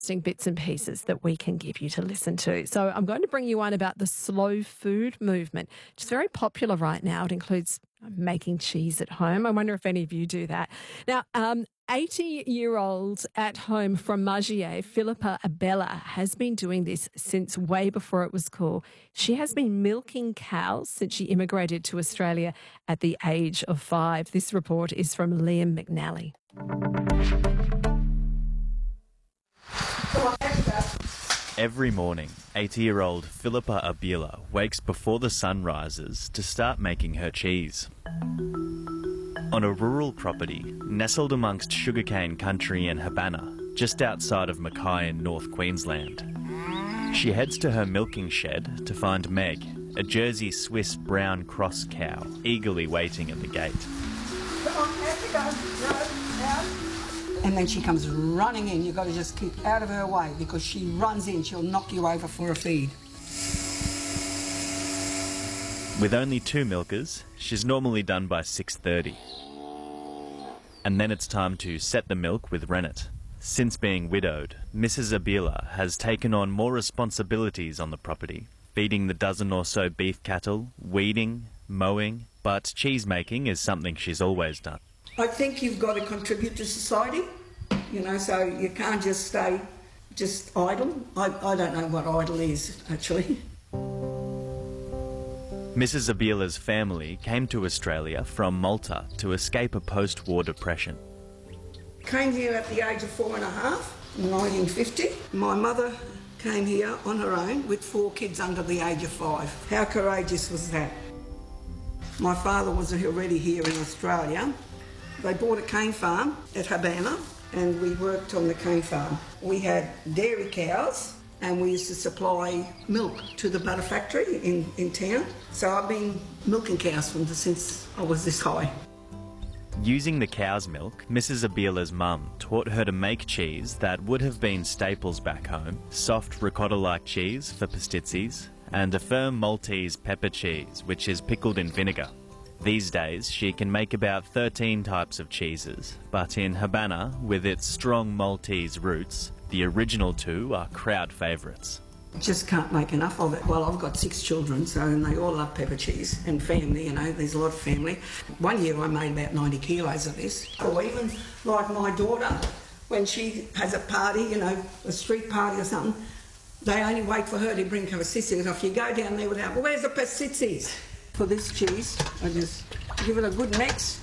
bits and pieces that we can give you to listen to. So I'm going to bring you one about the slow food movement, which is very popular right now. It includes making cheese at home. I wonder if any of you do that. Now, 80-year-old at home from Margier, Philippa Abella, has been doing this since way before it was cool. She has been milking cows since she immigrated to Australia at the age of 5. This report is from Liam McNally. Every morning, 80-year-old Philippa Abela wakes before the sun rises to start making her cheese. On a rural property nestled amongst sugarcane country in Habana, just outside of Mackay in North Queensland. She heads to her milking shed to find Meg, a Jersey Swiss brown cross cow, eagerly waiting at the gate. Come on, have to go. No, out. And then she comes running in. You've got to just keep out of her way because she runs in. She'll knock you over for a feed. With only 2 milkers, she's normally done by 6:30. And then it's time to set the milk with rennet. Since being widowed, Mrs. Abela has taken on more responsibilities on the property, feeding the dozen or so beef cattle, weeding, mowing, but cheese making is something she's always done. I think you've got to contribute to society, so you can't just stay just idle. I don't know what idle is, actually. Mrs. Abela's family came to Australia from Malta to escape a post-war depression. Came here at the age of 4 and a half in 1950. My mother came here on her own with 4 kids under the age of 5. How courageous was that? My father was already here in Australia. They bought a cane farm at Habana and we worked on the cane farm. We had dairy cows and we used to supply milk to the butter factory in town. So I've been milking cows since I was this high. Using the cow's milk, Mrs. Abela's mum taught her to make cheese that would have been staples back home, soft ricotta-like cheese for pastizzis, and a firm Maltese pepper cheese, which is pickled in vinegar. These days, she can make about 13 types of cheeses, but in Habana, with its strong Maltese roots, the original 2 are crowd favourites. Just can't make enough of it. Well, I've got 6 children, and they all love pepper cheese, and family, there's a lot of family. One year I made about 90 kilos of this. Or even like my daughter, when she has a party, a street party or something, they only wait for her to bring her pastizzis. If you go down there without, well, where's the pastizzis? For this cheese, I just give it a good mix,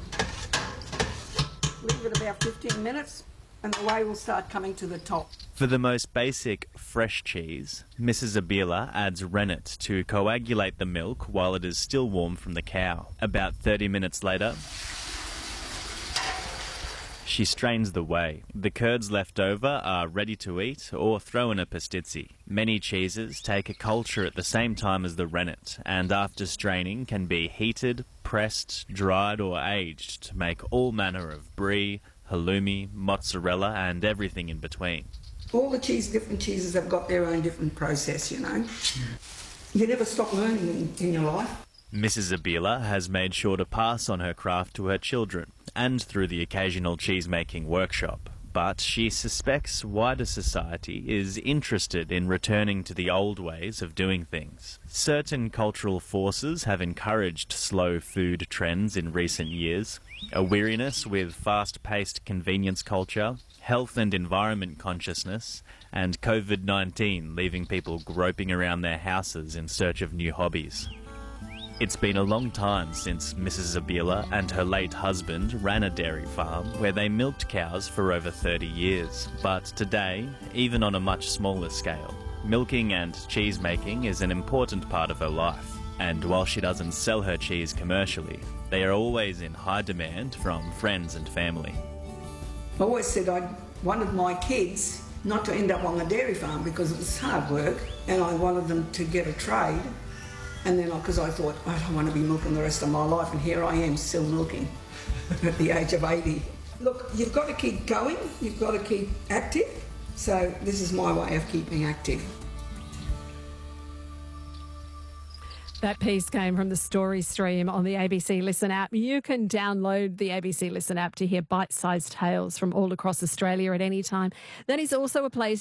leave it about 15 minutes, and the whey will start coming to the top. For the most basic fresh cheese, Mrs. Abela adds rennet to coagulate the milk while it is still warm from the cow. About 30 minutes later, she strains the whey. The curds left over are ready to eat or throw in a pastizzi. Many cheeses take a culture at the same time as the rennet, and after straining can be heated, pressed, dried or aged to make all manner of brie, halloumi, mozzarella and everything in between. All the different cheeses have got their own different process, You never stop learning in your life. Mrs. Abela has made sure to pass on her craft to her children and through the occasional cheese-making workshop. But she suspects wider society is interested in returning to the old ways of doing things. Certain cultural forces have encouraged slow food trends in recent years. A weariness with fast-paced convenience culture, health and environment consciousness, and COVID-19 leaving people groping around their houses in search of new hobbies. It's been a long time since Mrs. Abela and her late husband ran a dairy farm where they milked cows for over 30 years. But today, even on a much smaller scale, milking and cheese making is an important part of her life. And while she doesn't sell her cheese commercially, they are always in high demand from friends and family. I always said I wanted my kids not to end up on the dairy farm because it was hard work and I wanted them to get a trade. And then, because I thought, I don't want to be milking the rest of my life, and here I am still milking at the age of 80. Look, you've got to keep going, you've got to keep active, so this is my way of keeping active. That piece came from the story stream on the ABC Listen app. You can download the ABC Listen app to hear bite-sized tales from all across Australia at any time. That is also a place